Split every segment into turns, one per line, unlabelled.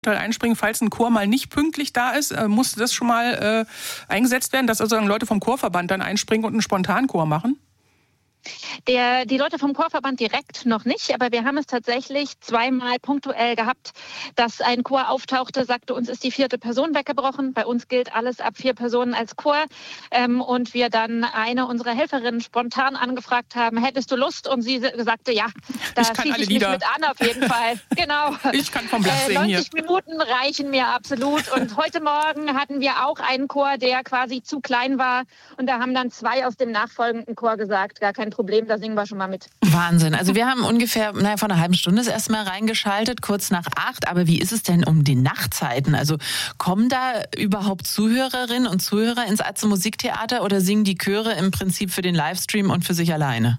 einspringen, falls ein Chor mal nicht pünktlich da ist? Musste das schon mal eingesetzt werden, dass also Leute vom Chorverband dann einspringen und einen Spontanchor machen?
Die Leute vom Chorverband direkt noch nicht, aber wir haben es tatsächlich zweimal punktuell gehabt, dass ein Chor auftauchte, sagte, uns ist die 4. Person weggebrochen. Bei uns gilt alles ab 4 Personen als Chor. Und wir dann eine unserer Helferinnen spontan angefragt haben, hättest du Lust? Und sie sagte, ja, da schließe ich mich mit an auf jeden Fall. Genau.
Ich kann vom Blatt singen
90 Minuten reichen mir absolut. Und heute Morgen hatten wir auch einen Chor, der quasi zu klein war. Und da haben dann 2 aus dem nachfolgenden Chor gesagt, gar kein Problem, da singen wir schon mal mit.
Wahnsinn. Also wir haben ungefähr vor einer halben Stunde das erste Mal reingeschaltet, kurz nach 8. Aber wie ist es denn um die Nachtzeiten? Also kommen da überhaupt Zuhörerinnen und Zuhörer ins Atze Musiktheater oder singen die Chöre im Prinzip für den Livestream und für sich alleine?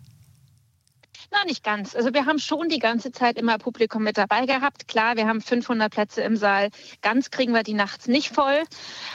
Na, nicht ganz. Also wir haben schon die ganze Zeit immer Publikum mit dabei gehabt. Klar, wir haben 500 Plätze im Saal. Ganz kriegen wir die nachts nicht voll.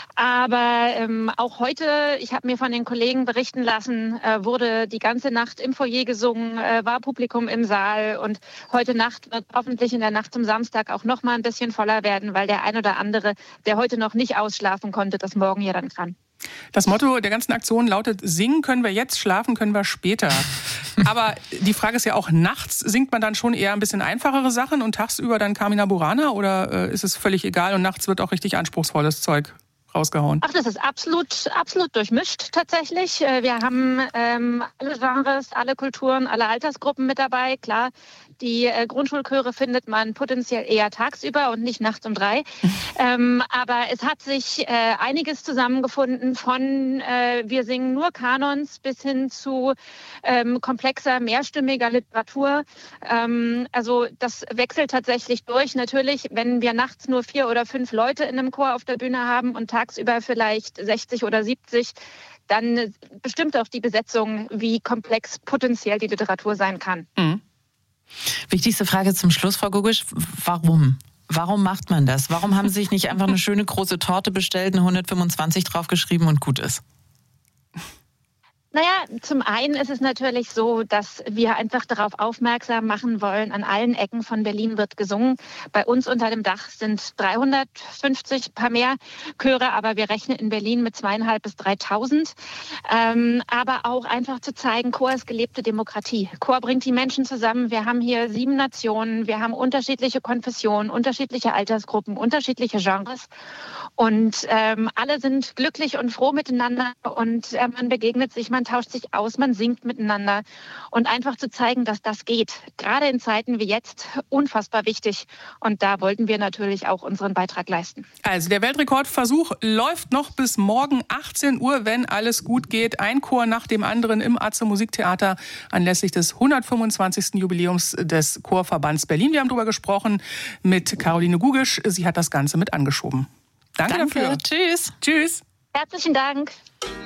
Aber auch heute, ich habe mir von den Kollegen berichten lassen, wurde die ganze Nacht im Foyer gesungen, war Publikum im Saal. Und heute Nacht wird hoffentlich in der Nacht zum Samstag auch noch mal ein bisschen voller werden, weil der ein oder andere, der heute noch nicht ausschlafen konnte, das morgen ja dann kann.
Das Motto der ganzen Aktion lautet, singen können wir jetzt, schlafen können wir später. Aber die Frage ist ja auch, nachts singt man dann schon eher ein bisschen einfachere Sachen und tagsüber dann Carmina Burana oder ist es völlig egal und nachts wird auch richtig anspruchsvolles Zeug rausgehauen?
Ach, das ist absolut durchmischt tatsächlich. Wir haben alle Genres, alle Kulturen, alle Altersgruppen mit dabei. Klar, die Grundschulchöre findet man potenziell eher tagsüber und nicht nachts um 3. Aber es hat sich einiges zusammengefunden von wir singen nur Kanons bis hin zu komplexer, mehrstimmiger Literatur. Also das wechselt tatsächlich durch. Natürlich, wenn wir nachts nur 4 oder 5 Leute in einem Chor auf der Bühne haben und tagsüber vielleicht 60 oder 70, dann bestimmt auch die Besetzung, wie komplex potenziell die Literatur sein kann.
Mhm. Wichtigste Frage zum Schluss, Frau Gugisch, warum? Warum macht man das? Warum haben Sie sich nicht einfach eine schöne große Torte bestellt, eine 125 draufgeschrieben und gut ist?
Naja, zum einen ist es natürlich so, dass wir einfach darauf aufmerksam machen wollen, an allen Ecken von Berlin wird gesungen. Bei uns unter dem Dach sind 350, paar mehr Chöre, aber wir rechnen in Berlin mit 2.500 bis 3.000. Aber auch einfach zu zeigen, Chor ist gelebte Demokratie. Chor bringt die Menschen zusammen. Wir haben hier 7 Nationen, wir haben unterschiedliche Konfessionen, unterschiedliche Altersgruppen, unterschiedliche Genres. Und alle sind glücklich und froh miteinander und man begegnet sich, man tauscht sich aus, man singt miteinander. Und einfach zu zeigen, dass das geht, gerade in Zeiten wie jetzt, unfassbar wichtig. Und da wollten wir natürlich auch unseren Beitrag leisten.
Also der Weltrekordversuch läuft noch bis morgen 18 Uhr, wenn alles gut geht. Ein Chor nach dem anderen im Atze Musiktheater anlässlich des 125. Jubiläums des Chorverbands Berlin. Wir haben darüber gesprochen mit Caroline Gugisch. Sie hat das Ganze mit angeschoben. Danke dafür.
Tschüss.
Tschüss.
Herzlichen Dank.